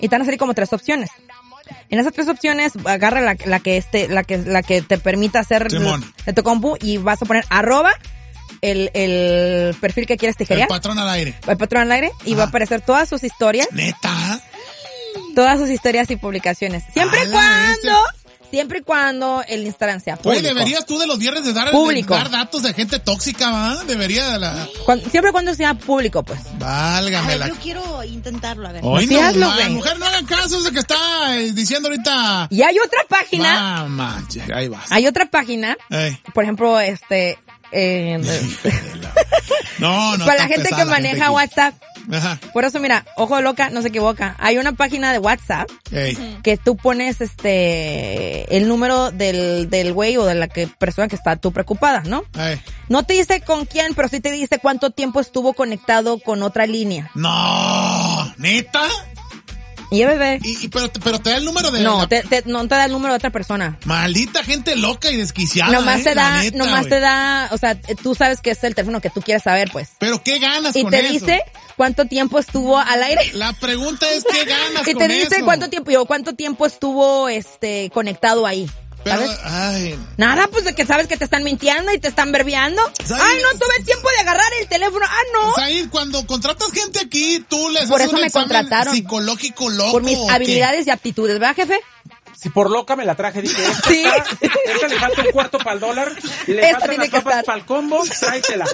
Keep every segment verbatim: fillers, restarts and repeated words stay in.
y te van a salir como tres opciones. En esas tres opciones, agarra la, la que este, la que, la que te permita hacer de tu compu y vas a poner arroba el, el perfil que quieres tijerear. El patrón al aire. El patrón al aire y Ajá. va a aparecer todas sus historias. ¿Neta? Todas sus historias y publicaciones. Siempre y cuando, siempre y cuando el Instagram sea público. Oye, deberías tú de los viernes de dar, de dar datos de gente tóxica, ¿va? Debería de la... Cuando, siempre y cuando sea público, pues. Válgame la... Yo quiero intentarlo, a ver. Hoy no, hazlo, ma, mujer, no hagan caso de que está diciendo ahorita... Y hay otra página. Ah, manches, ahí vas. Hay otra página. Ey. Por ejemplo, este... Eh, no, no. Para la gente que maneja gente WhatsApp. Ajá. Por eso, mira, ojo de loca, no se equivoca. Hay una página de WhatsApp Ey. que tú pones este el número del del güey o de la que persona que está tú preocupada, ¿no? Ey. No te dice con quién, pero sí te dice cuánto tiempo estuvo conectado con otra línea. No, ¿neta? Y bebé. Y, y pero, pero te da el número de... No, la... te, te, no te da el número de otra persona. Maldita gente loca y desquiciada. Nomás eh, te da, neta, nomás wey. te da, o sea, tú sabes que es el teléfono que tú quieres saber, pues. Pero ¿qué ganas y con te eso? dice cuánto tiempo estuvo al aire. La pregunta es ¿qué ganas y con te dice eso? cuánto tiempo, yo, cuánto tiempo estuvo, este, conectado ahí. Pero, ¿sabes? ay. Nada, pues de que sabes que te están mintiendo y te están verbiando. Ay, no tuve tiempo de agarrar el teléfono. Ah, no. Said, cuando contratas gente aquí, tú les Por haces eso un me examen contrataron. psicológico loco. Por mis habilidades qué? y aptitudes, ¿verdad, jefe? Si por loca me la traje, dije, esta, sí. esta le falta un cuarto para el dólar, y le esta faltan las papas para el combo, tráetela.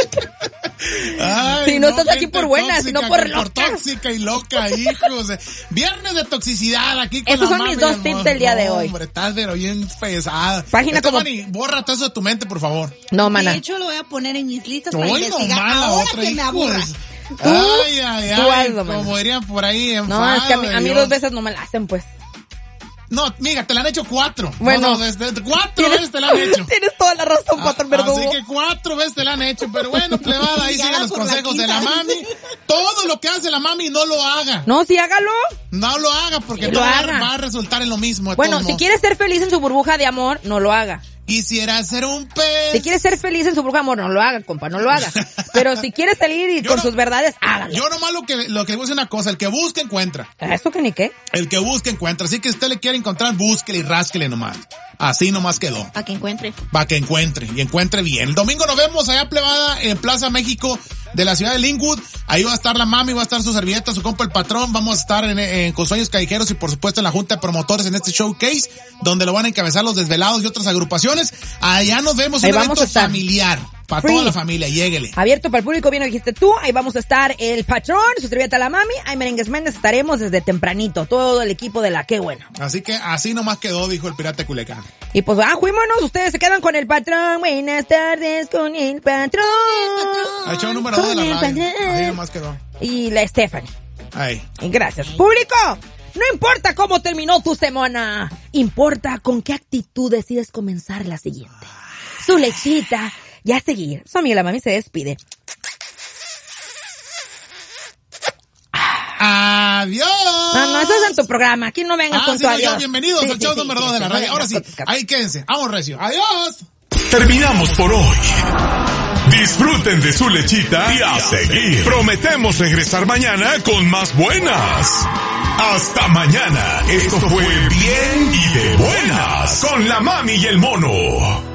Ay, si no, no estás aquí por buena, tóxica, sino por loca. Por tóxica y loca, hijos. Viernes de toxicidad aquí con Esos la son mis dos tips del día de hoy. Hombre, estás pero bien pesada. Página como... Manny, borra todo eso de tu mente, por favor. No, mana. De hecho, lo voy a poner en mis listas Hoy para investigar. No, mala, ahora otra, que me aburra. Ay, ay, ay. Hazlo, como dirían por ahí. No, es que a mí, a mí dos veces no me la hacen, pues. No, mira, te la han hecho cuatro. Bueno. No, no, desde, cuatro veces te la han hecho. Tienes toda la razón, patrón verdugo. Así que cuatro veces te la han hecho. Pero bueno, plebada, ahí sigan los consejos de la mami. Todo lo que hace la mami, no lo haga. No, sí, hágalo. No lo haga, porque sí, no va, haga. va a resultar en lo mismo. Bueno, si quieres ser feliz en su burbuja de amor, no lo haga. Quisiera ser un pez. Si quieres ser feliz en su burbuja de amor, no lo haga, compa, no lo haga. Pero si quieres salir y con no, sus verdades, hágalo. Yo nomás lo que, lo que digo es una cosa, el que busca, encuentra. ¿Eso que ni qué? El que busca, encuentra. Así que si usted le quiere encontrar, búsquele y rásquele nomás. Así nomás quedó. Para que encuentre. Para que encuentre, y encuentre bien. El domingo nos vemos allá, plebada, en Plaza México de la ciudad de Linwood. Ahí va a estar la mami, va a estar su servilleta, su compa el patrón. Vamos a estar en, en con Sueños Callejeros y por supuesto en la junta de promotores en este showcase, donde lo van a encabezar los Desvelados y otras agrupaciones. Allá nos vemos en un evento familiar. Para toda la familia, lléguele. Abierto para el público, bien lo dijiste tú. Ahí vamos a estar el patrón, su servilleta la mami. Ahí Merengues Méndez estaremos desde tempranito. Todo el equipo de la Qué Bueno. Así que así nomás quedó, dijo el pirata Culecán. Y pues, ah, fuímonos. Ustedes se quedan con el patrón. Buenas tardes con el patrón. Ha hecho un número dos de la radio. Ahí nomás quedó. Y la Stephanie. Ahí. Y gracias. Público, no importa cómo terminó tu semana. Importa con qué actitud decides comenzar la siguiente. Su lechita. Ya a seguir. Su amiga la mami se despide. Adiós. No, no, eso es en tu programa. Aquí no vengas ah, con sí, tu no, adiós. Yo, bienvenidos sí, al sí, show sí, número sí, dos de la sí, radio. sí, Ahora sí, ahí quédense. Vamos, recio. Adiós. Terminamos por hoy. Disfruten de su lechita y a seguir. Prometemos regresar mañana con más buenas. Hasta mañana. Esto fue Bien y de Buenas con la mami y el mono.